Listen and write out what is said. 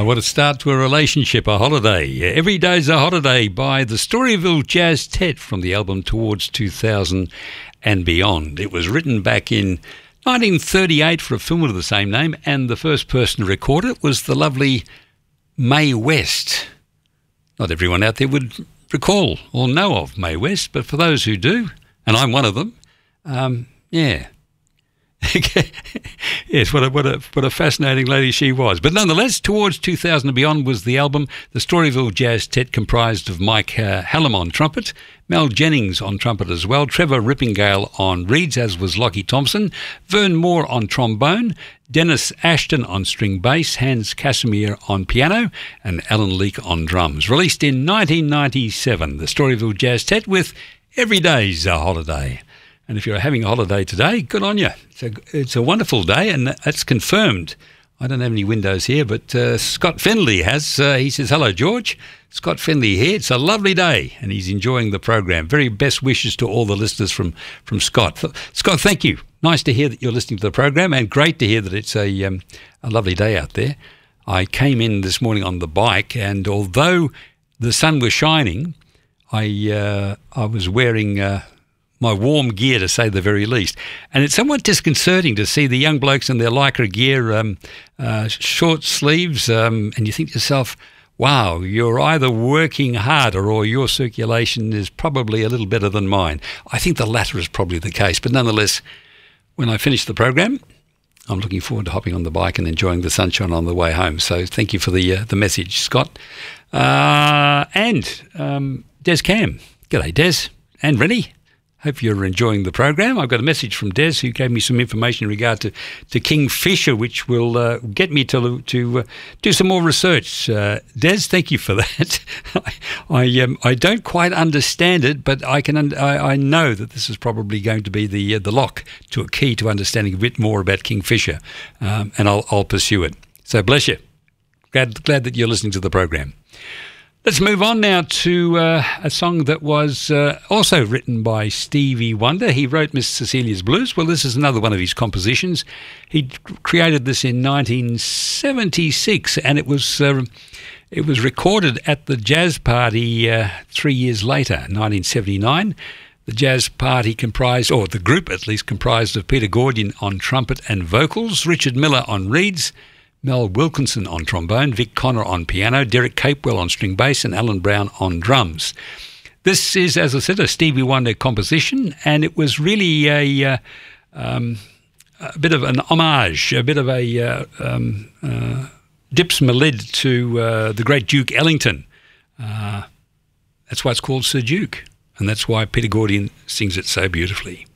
What a start to a relationship, a holiday. Every Day's a Holiday by the Storyville Jazz Tet from the album Towards 2000 and Beyond. It was written back in 1938 for a film of the same name, and the first person to record it was the lovely Mae West. Not everyone out there would recall or know of Mae West, but for those who do, and I'm one of them, yeah. Yes, what a fascinating lady she was. But nonetheless, Towards 2000 and Beyond was the album. The Storyville Jazz Tet comprised of Mike Hallam on trumpet, Mel Jennings on trumpet as well, Trevor Rippingale on reeds, as was Lockie Thompson, Vern Moore on trombone, Dennis Ashton on string bass, Hans Casimir on piano, and Alan Leake on drums. Released in 1997, the Storyville Jazz Tet with Every Day's a Holiday. And if you're having a holiday today, good on you. It's a wonderful day, and that's confirmed. I don't have any windows here, but Scott Finley has. He says, hello, George. Scott Finley here. It's a lovely day, and he's enjoying the program. Very best wishes to all the listeners from Scott. Scott, thank you. Nice to hear that you're listening to the program, and great to hear that it's a lovely day out there. I came in this morning on the bike, and although the sun was shining, I was wearing my warm gear, to say the very least. And it's somewhat disconcerting to see the young blokes in their Lycra gear, short sleeves, and you think to yourself, wow, you're either working harder or your circulation is probably a little better than mine. I think the latter is probably the case. But nonetheless, when I finish the program, I'm looking forward to hopping on the bike and enjoying the sunshine on the way home. So thank you for the message, Scott. And Des Cam. G'day, Des. And Rennie. Hope you're enjoying the program. I've got a message from Des who gave me some information in regard to Kingfisher, which will get me to do some more research. Des, thank you for that. I don't quite understand it, but I know that this is probably going to be the lock to a key to understanding a bit more about Kingfisher, and I'll pursue it. So bless you. Glad that you're listening to the program. Let's move on now to a song that was also written by Stevie Wonder. He wrote Miss Cecilia's Blues. Well, this is another one of his compositions. He created this in 1976, and it was recorded at the Jazz Party 3 years later, 1979. The Jazz Party comprised, or the group at least, comprised of Peter Gordian on trumpet and vocals, Richard Miller on reeds, Mel Wilkinson on trombone, Vic Connor on piano, Derek Capewell on string bass, and Alan Brown on drums. This is, as I said, a Stevie Wonder composition, and it was really a bit of an homage, a bit of a dips my lid to the great Duke Ellington. That's why it's called Sir Duke, and that's why Peter Gordian sings it so beautifully.